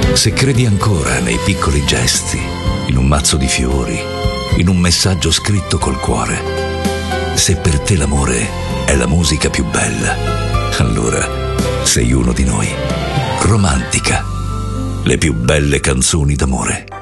Se credi ancora nei piccoli gesti, in un mazzo di fiori, in un messaggio scritto col cuore, se per te l'amore è la musica più bella, allora sei uno di noi. Romantica, le più belle canzoni d'amore.